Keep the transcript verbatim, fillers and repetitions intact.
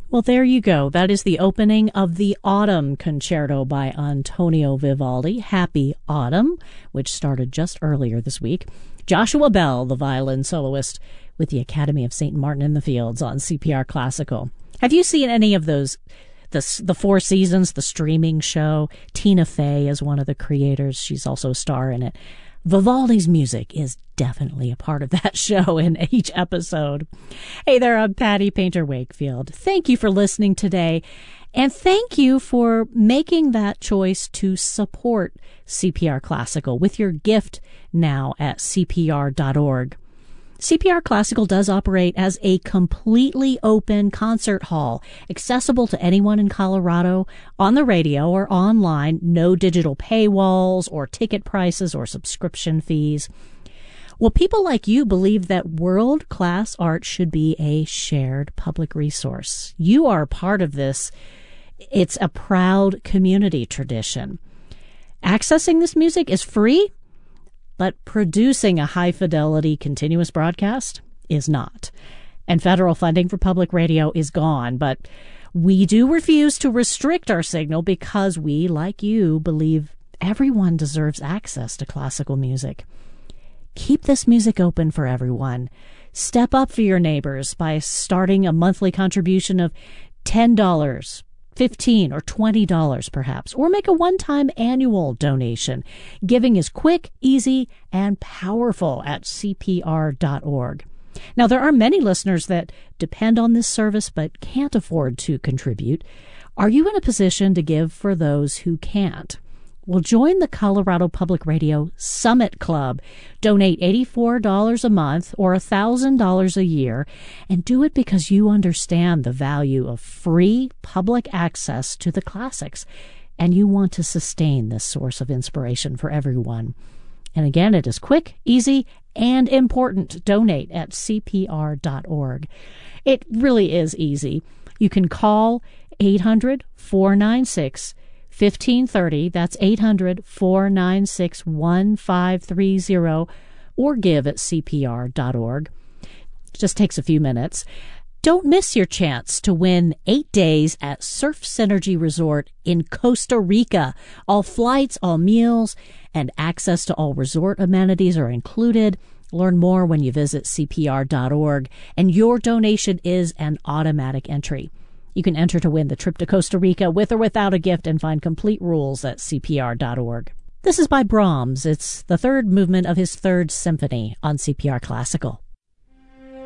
Well, there you go. That is the opening of the Autumn Concerto by Antonio Vivaldi, Happy Autumn, which started just earlier this week. Joshua Bell, the violin soloist with the Academy of Saint Martin in the Fields on C P R Classical. Have you seen any of those, the, the Four Seasons, the streaming show? Tina Fey is one of the creators. She's also a star in it. Vivaldi's music is definitely a part of that show in each episode. Hey there, I'm Patty Painter Wakefield. Thank you for listening today, and thank you for making that choice to support C P R Classical with your gift now at C P R dot org. C P R Classical does operate as a completely open concert hall, accessible to anyone in Colorado, on the radio or online, no digital paywalls or ticket prices or subscription fees. Well, people like you believe that world-class art should be a shared public resource. You are part of this. It's a proud community tradition. Accessing this music is free, but producing a high-fidelity continuous broadcast is not. And federal funding for public radio is gone, but we do refuse to restrict our signal because we, like you, believe everyone deserves access to classical music. Keep this music open for everyone. Step up for your neighbors by starting a monthly contribution of ten dollars, fifteen dollars, or twenty dollars perhaps, or make a one-time annual donation. Giving is quick, easy, and powerful at C P R dot org. Now, there are many listeners that depend on this service but can't afford to contribute. Are you in a position to give for those who can't? Well, join the Colorado Public Radio Summit Club. Donate eighty-four dollars a month or one thousand dollars a year, and do it because you understand the value of free public access to the classics, and you want to sustain this source of inspiration for everyone. And again, it is quick, easy, and important. Donate at C P R dot org. It really is easy. You can call eight hundred, four nine six, fifteen thirty, that's eight hundred, four nine six, one five three zero, or give at C P R dot org. It just takes a few minutes. Don't miss your chance to win eight days at Surf Synergy Resort in Costa Rica. All flights, all meals, and access to all resort amenities are included. Learn more when you visit C P R dot org, and your donation is an automatic entry. You can enter to win the trip to Costa Rica with or without a gift and find complete rules at C P R dot org. This is by Brahms. It's the third movement of his Third Symphony on C P R Classical.